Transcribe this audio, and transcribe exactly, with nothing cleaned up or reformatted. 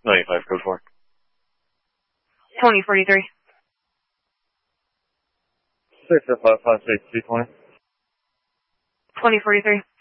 ninety-five, code four. twenty forty-three. six five five six two twenty. twenty forty-three.